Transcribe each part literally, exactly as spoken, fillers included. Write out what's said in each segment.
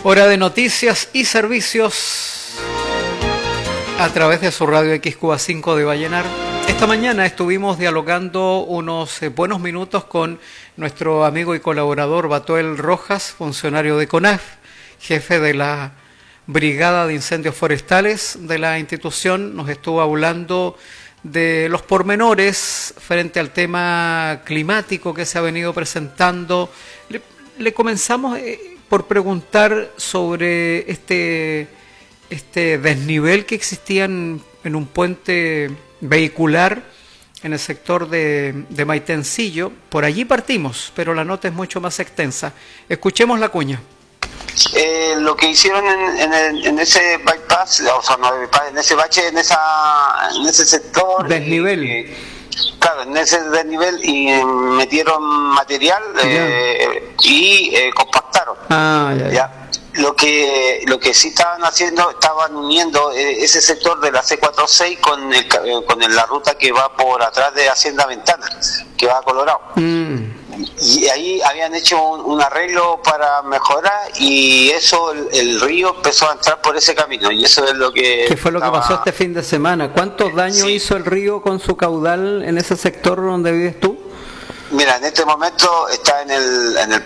Hora de noticias y servicios a través de su radio X Q A cinco de Vallenar. Esta mañana estuvimos dialogando unos eh, buenos minutos con nuestro amigo y colaborador Batuel Rojas, funcionario de CONAF, jefe de la Brigada de Incendios Forestales de la institución. Nos estuvo hablando de los pormenores frente al tema climático que se ha venido presentando. Le, le comenzamos eh, por preguntar sobre este, este desnivel que existía en, en un puente vehicular en el sector de, de Maitencillo. Por allí partimos, pero la nota es mucho más extensa. Escuchemos la cuña. Eh, lo que hicieron en, en, el, en ese bypass, o sea, no bypass, en ese bache, en esa en ese sector desnivel. Y, claro, en ese desnivel y eh, metieron material eh, y eh, compactaron. Ah, ya, ya. ¿Ya? Lo que lo que sí estaban haciendo, estaban uniendo eh, ese sector de la C cuarenta y seis con el, eh, con el, la ruta que va por atrás de Hacienda Ventana, que va a Colorado. Mm. Y ahí habían hecho un, un arreglo para mejorar y eso, el, el río empezó a entrar por ese camino y eso es lo que... ¿Qué fue lo estaba... que pasó este fin de semana? ¿Cuántos daños sí. hizo el río con su caudal en ese sector donde vives tú? Mira, en este momento está en el en el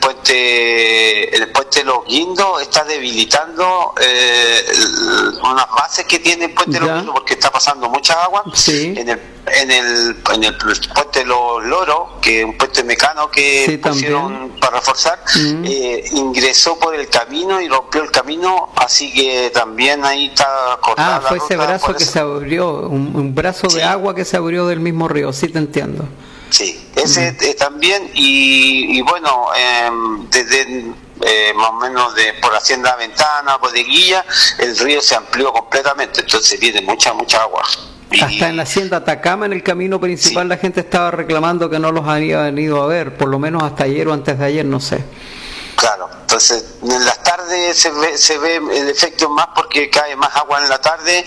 puente en el puente Los Guindos, está debilitando eh, el, unas bases que tiene el puente ya. Los Guindos porque está pasando mucha agua. Sí. En el en el en el puente Los Loros, que es un puente mecano que sí, pusieron también. para reforzar, mm. eh, ingresó por el camino y rompió el camino, así que también ahí está cortada. Ah, fue la ese ruta brazo que ese... se abrió, un, un brazo sí. de agua que se abrió del mismo río, sí te entiendo. Sí, ese eh, también, y, y bueno, eh, desde eh, más o menos de por Hacienda Ventana, Bodeguilla, el río se amplió completamente, entonces viene mucha, mucha agua. Y, hasta en la Hacienda Atacama, en el camino principal, sí. la gente estaba reclamando que no los había venido a ver, por lo menos hasta ayer o antes de ayer, no sé. Claro, entonces en las tardes se ve, se ve el efecto más porque cae más agua en la tarde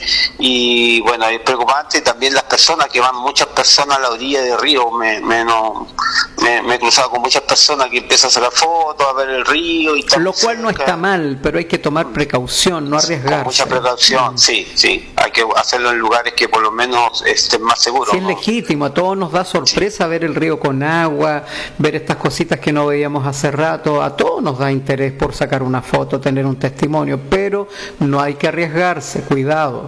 y bueno, es preocupante. También las personas que van, muchas personas a la orilla del río, me, me, no, me, me he cruzado con muchas personas que empiezan a sacar fotos, a ver el río y tal. Lo cual no está mal, pero hay que tomar precaución, no arriesgarse. Con mucha precaución, mm. sí, sí, hay que hacerlo en lugares que por lo menos estén más seguros. Sí, es ¿no? legítimo, a todos nos da sorpresa sí. ver el río con agua, ver estas cositas que no veíamos hace rato, a todos nos da interés por sacar una foto, tener un testimonio, pero no hay que arriesgarse, cuidado.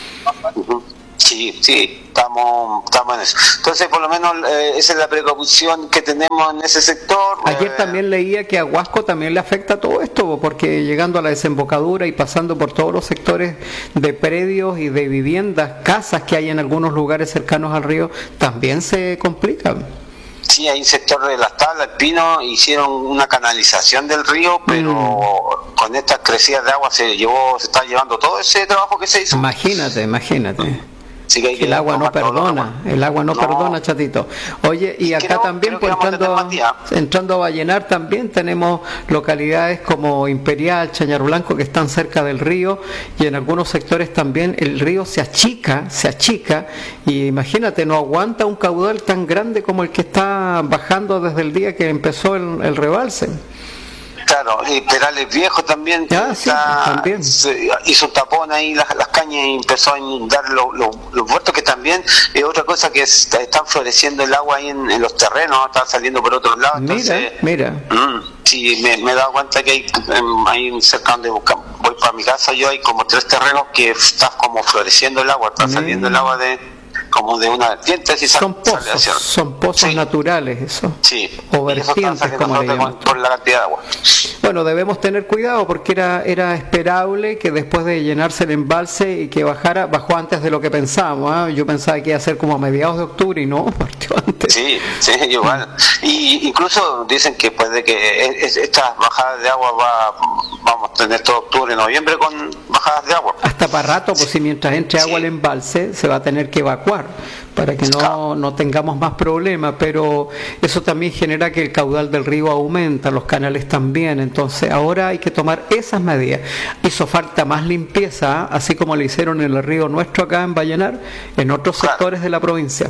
Sí, sí, estamos, estamos en eso. Entonces, por lo menos, eh, esa es la precaución que tenemos en ese sector. Ayer eh, también leía que a Huasco también le afecta todo esto, porque llegando a la desembocadura y pasando por todos los sectores de predios y de viviendas, casas que hay en algunos lugares cercanos al río, también se complican. Sí, hay un sector de las tablas, el Pino, hicieron una canalización del río, pero mm. con estas crecidas de agua se llevó, se está llevando todo ese trabajo que se hizo. Imagínate, imagínate. Sí, que hay que el agua no perdona, el agua no, no perdona, chatito. Oye, y acá creo, también, creo pues, entrando, entrando a Vallenar, también tenemos localidades como Imperial, Chañar Blanco, que están cerca del río, y en algunos sectores también el río se achica, se achica, y imagínate, no aguanta un caudal tan grande como el que está bajando desde el día que empezó el, el rebalse. Claro, y Perales Viejo también, ah, está, sí, también. Se hizo un tapón ahí las, las cañas y empezó a inundar lo, lo, los huertos, que también es otra cosa que es, están floreciendo el agua ahí en, en los terrenos, está saliendo por otros lados. Entonces, mira, mira. Mmm, sí, me, me he dado cuenta que hay ahí cerca donde buscan, voy para mi casa, yo hay como tres terrenos que está como floreciendo el agua, está mira. saliendo el agua de... como de una vertiente, si son pozos, sale son pozos sí. naturales, eso. Sí. O vertientes, como le llaman. Por la cantidad de agua. Bueno, debemos tener cuidado porque era era esperable que después de llenarse el embalse y que bajara, bajó antes de lo que pensábamos. ¿eh? Yo pensaba que iba a ser como a mediados de octubre y no, partió antes. Sí, sí, igual. Y incluso dicen que puede que estas bajadas de agua va, vamos a tener todo octubre, noviembre con bajadas de agua. Hasta para rato, pues si mientras entre agua sí. al embalse se va a tener que evacuar para que no, no tengamos más problemas, pero eso también genera que el caudal del río aumenta, los canales también, entonces ahora hay que tomar esas medidas. Hizo falta más limpieza, así como le hicieron en el río nuestro acá en Vallenar, en otros claro. sectores de la provincia.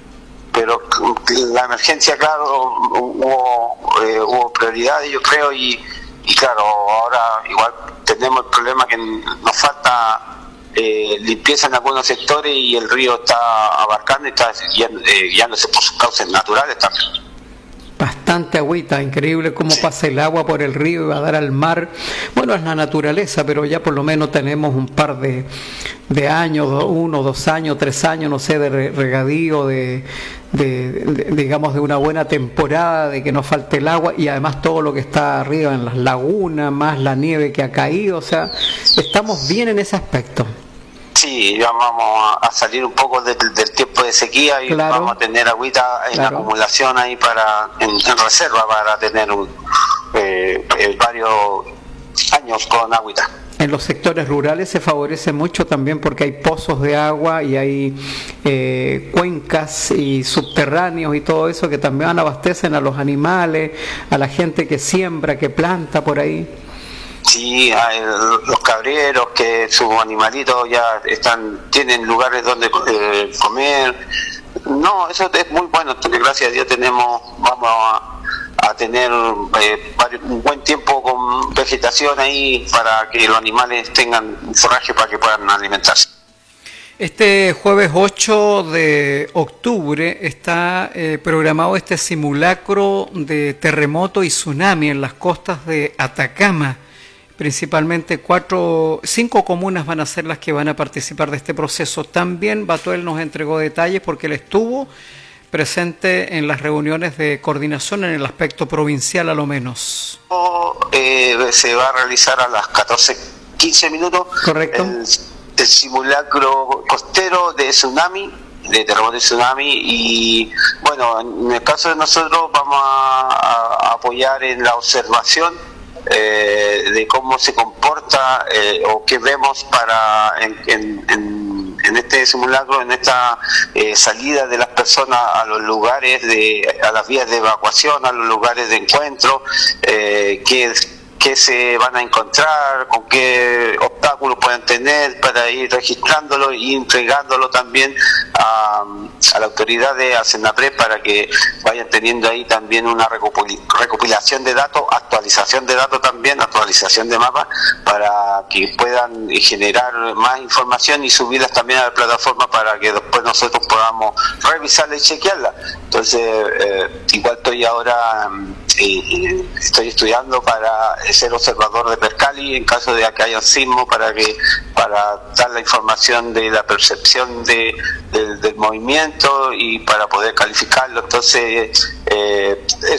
Pero la emergencia, claro, hubo, eh, hubo prioridades, yo creo, y, y claro, ahora igual te tenemos el problema que nos falta eh, limpieza en algunos sectores y el río está abarcando y está eh, guiándose por sus cauces naturales también. Bastante agüita, increíble cómo sí. pasa el agua por el río y va a dar al mar. Bueno, es la naturaleza, pero ya por lo menos tenemos un par de, de años, uno, dos años, tres años, no sé, de regadío, de, de, de, digamos, de una buena temporada, de que no falte el agua y además todo lo que está arriba en las lagunas, más la nieve que ha caído, o sea, estamos bien en ese aspecto. Sí, ya vamos a salir un poco del, del tiempo de sequía y claro, vamos a tener agüita en claro. acumulación ahí para en, en reserva para tener un, eh, eh, varios años con agüita. En los sectores rurales se favorece mucho también porque hay pozos de agua y hay eh, cuencas y subterráneos y todo eso que también abastecen a los animales, a la gente que siembra, que planta por ahí. Sí, hay los cabreros que sus animalitos ya están tienen lugares donde eh, comer. No, eso es muy bueno. Gracias a Dios tenemos, vamos a, a tener eh, un buen tiempo con vegetación ahí para que los animales tengan forraje para que puedan alimentarse. Este jueves ocho de octubre está eh, programado este simulacro de terremoto y tsunami en las costas de Atacama. Principalmente cuatro, cinco comunas van a ser las que van a participar de este proceso. También Batuel nos entregó detalles porque él estuvo presente en las reuniones de coordinación en el aspecto provincial a lo menos. Eh, se va a realizar a las catorce quince minutos. Correcto. El, el simulacro costero de tsunami, de terremoto y tsunami, y bueno, en el caso de nosotros vamos a, a apoyar en la observación Eh, de cómo se comporta eh, o qué vemos para en, en, en, en este simulacro, en esta eh, salida de las personas a los lugares de, a las vías de evacuación, a los lugares de encuentro, eh, qué, qué se van a encontrar, con qué obstáculos pueden tener para ir registrándolo y entregándolo también a, a la autoridad de Senapred para que vayan teniendo ahí también una recopilación de datos, actualización de datos también, actualización de mapas, para que puedan generar más información y subirlas también a la plataforma para que después nosotros podamos revisarla y chequearla. Entonces, eh, igual estoy ahora, eh, estoy estudiando para ser observador de Percali en caso de que haya sismo, para que para dar la información de la percepción de, de, del movimiento y para poder calificarlo. Entonces, eh,